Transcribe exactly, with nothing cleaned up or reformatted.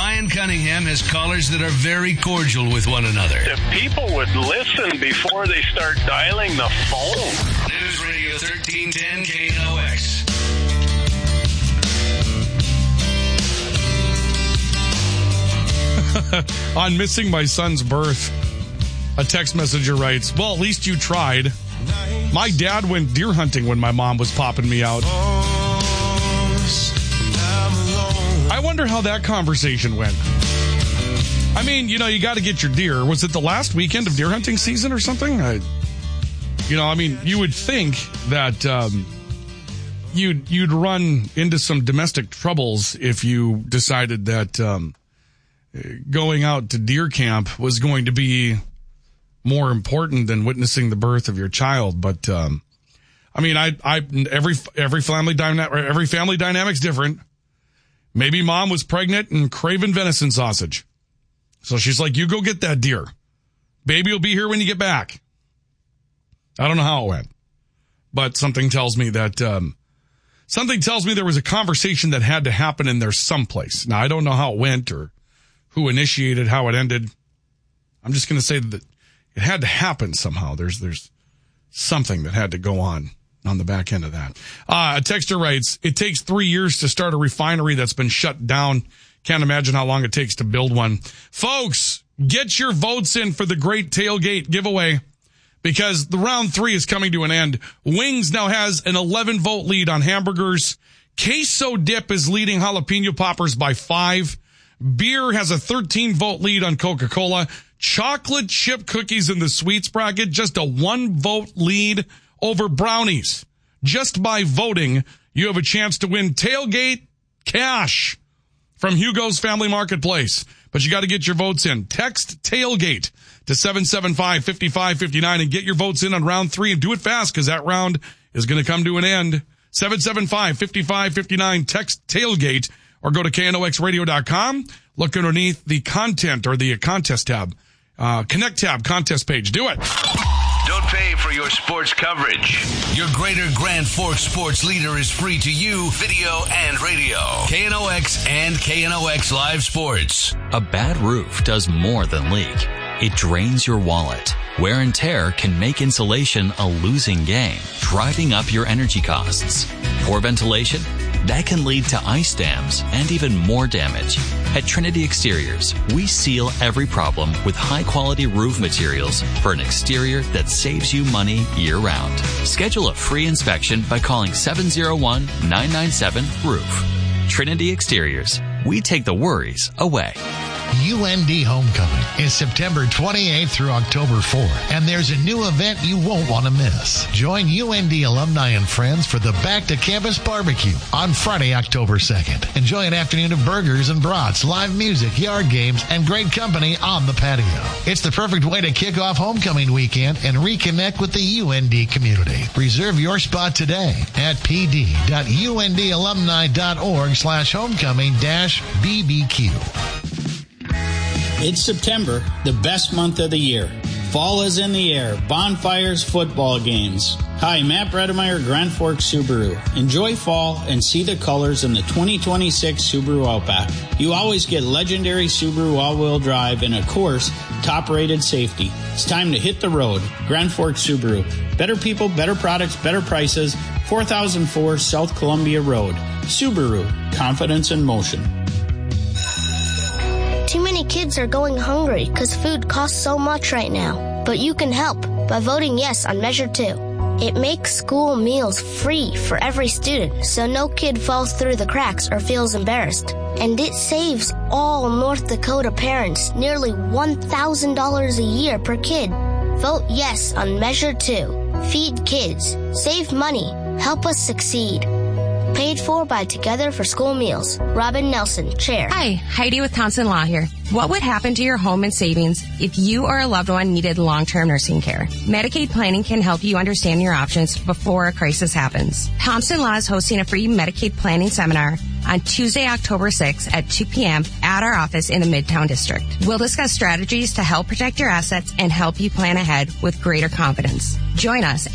Ryan Cunningham has callers that are very cordial with one another. If people would listen before they start dialing the phone. News Radio thirteen ten K N O X. On missing my son's birth, a text messenger writes, well, at least you tried. My dad went deer hunting when my mom was popping me out. I wonder how that conversation went. I mean, you know, you got to get your deer. Was it the last weekend of deer hunting season or something? I, you know, I mean, you would think that um, you'd, you'd run into some domestic troubles if you decided that um, going out to deer camp was going to be more important than witnessing the birth of your child. But, um, I mean, I, I, every, every family dynamic, every family dynamic's different. Maybe mom was pregnant and craving venison sausage. So she's like, you go get that deer. Baby will be here when you get back. I don't know how it went, but something tells me that, um, something tells me there was a conversation that had to happen in there someplace. Now, I don't know how it went or who initiated, how it ended. I'm just going to say that it had to happen somehow. There's, there's something that had to go on on the back end of that. Uh, a texter writes, it takes three years to start a refinery that's been shut down. Can't imagine how long it takes to build one. Folks, get your votes in for the Great Tailgate giveaway because the round three is coming to an end. Wings now has an eleven vote lead on hamburgers. Queso dip is leading jalapeno poppers by five. Beer has a thirteen vote lead on Coca-Cola. Chocolate chip cookies in the sweets bracket, just a one vote lead over brownies. Just by voting, you have a chance to win tailgate cash from Hugo's Family Marketplace. But you got to get your votes in. Text tailgate to seven seven five, five five five nine and get your votes in on round three and do it fast because that round is going to come to an end. seven seven five, five five five nine, text tailgate or go to K N O X radio dot com. Look underneath the content or the contest tab. Uh, Connect tab, contest page. Do it. Don't pay for your sports coverage. Your Greater Grand Forks sports leader is free to you, video and radio. K N O X and K N O X Live Sports. A bad roof does more than leak. It drains your wallet. Wear and tear can make insulation a losing game, driving up your energy costs. Poor ventilation? That can lead to ice dams and even more damage. At Trinity Exteriors, we seal every problem with high-quality roof materials for an exterior that saves you money year-round. Schedule a free inspection by calling seven oh one, nine nine seven, roof. Trinity Exteriors. We take the worries away. U N D Homecoming is September twenty-eighth through October fourth, and there's a new event you won't want to miss. Join U N D alumni and friends for the Back to Campus Barbecue on Friday, October second. Enjoy an afternoon of burgers and brats, live music, yard games, and great company on the patio. It's the perfect way to kick off homecoming weekend and reconnect with the U N D community. Reserve your spot today at pd.undalumni.org slash homecoming dash BBQ. It's September, the best month of the year. Fall is in the air. Bonfires, football games. Hi, Matt Bredemeyer, Grand Forks Subaru. Enjoy fall and see the colors in the twenty twenty-six Subaru Outback. You always get legendary Subaru all-wheel drive and, of course, top-rated safety. It's time to hit the road. Grand Forks Subaru. Better people, better products, better prices. four thousand four South Columbia Road. Subaru. Confidence in motion. Too many kids are going hungry because food costs so much right now. But you can help by voting yes on Measure two. It makes school meals free for every student so no kid falls through the cracks or feels embarrassed. And it saves all North Dakota parents nearly one thousand dollars a year per kid. Vote yes on Measure two. Feed kids. Save money. Help us succeed. Paid for by Together for School Meals. Robin Nelson, Chair. Hi, Heidi with Thompson Law here. What would happen to your home and savings if you or a loved one needed long-term nursing care? Medicaid planning can help you understand your options before a crisis happens. Thompson Law is hosting a free Medicaid planning seminar on Tuesday, October sixth at two p.m. at our office in the Midtown District. We'll discuss strategies to help protect your assets and help you plan ahead with greater confidence. Join us